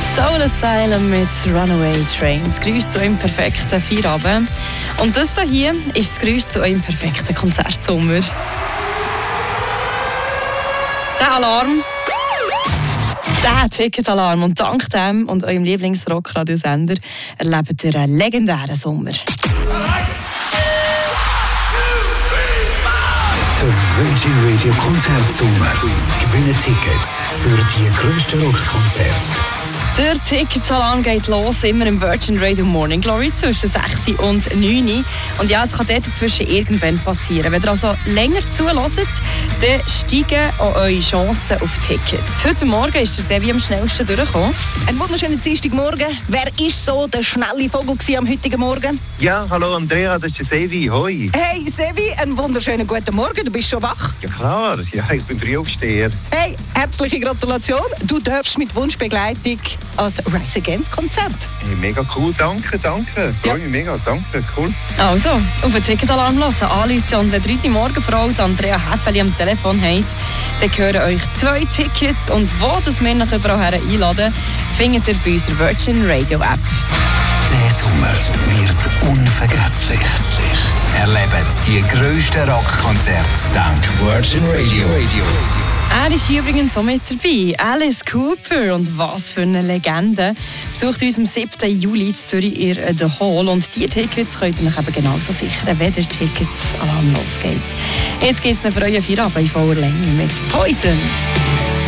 Soul Asylum mit Runaway Train. Das Geräusch zu eurem perfekten Feierabend. Und das hier ist das Geräusch zu eurem perfekten Konzertsommer. Der Alarm. Der Ticketalarm. Und dank dem und eurem Lieblingsrockradiosender erlebt ihr einen legendären Sommer. Der Virgin Radio Konzertsommer. Gewinne Tickets für die grössten Rockkonzerte. Der Ticketalarm geht los, immer im Virgin Radio Morning Glory zwischen 6 und 9. Und ja, es kann dort dazwischen irgendwann passieren. Wenn ihr also länger zuhört, dann steigen auch eure Chancen auf Tickets. Heute Morgen ist der Sevi am schnellsten durchgekommen. Ein wunderschöner Dienstagmorgen. Wer ist so der schnelle Vogel am heutigen Morgen? Ja, hallo Andrea, das ist der Sevi. Hoi. Hey Sevi, einen wunderschönen guten Morgen. Du bist schon wach? Ja klar, ja, ich bin Frühaufsteher. Hey, herzliche Gratulation. Du darfst mit Wunschbegleitung als Rise Against Konzert. Hey, mega cool, danke. Freue mich mega, danke, cool. Also, auf den Ticketalarm hören, anrufen. Und wenn ihr unsere Morgenfrau Andrea Häfeli am Telefon habt, dann gehören euch 2 Tickets. Und wo das wir noch überall einladen, findet ihr bei unserer Virgin Radio App. Der Sommer wird unvergesslich. Erlebt die grössten Rockkonzerte dank Virgin Radio. Er ist hier übrigens so mit dabei. Alice Cooper. Und was für eine Legende. Besucht uns am 7. Juli in Zürich in The Hall. Und diese Tickets könnt ihr euch eben genauso sichern, wenn der Ticketalarm losgeht. Jetzt geht es für euren Feierabend in voller Länge mit Poison.